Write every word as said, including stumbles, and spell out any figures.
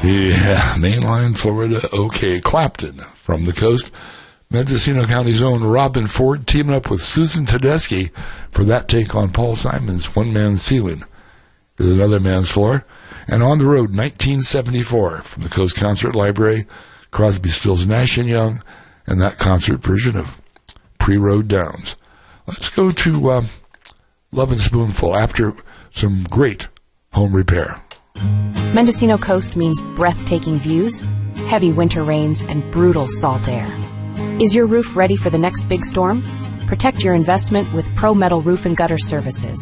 Yeah, Mainline, Florida. Okay, Clapton from the coast. Mendocino County's own Robin Ford teaming up with Susan Tedeschi for that take on Paul Simon's One Man's Ceiling is Another Man's Floor. And On the Road, nineteen seventy-four, from the Coast Concert Library, Crosby, Stills, Nash and Young, and that concert version of Pre-Road Downs. Let's go to uh, Love and Spoonful after some great home repair. Mendocino Coast means breathtaking views, heavy winter rains, and brutal salt air. Is your roof ready for the next big storm? Protect your investment with Pro Metal Roof and Gutter Services.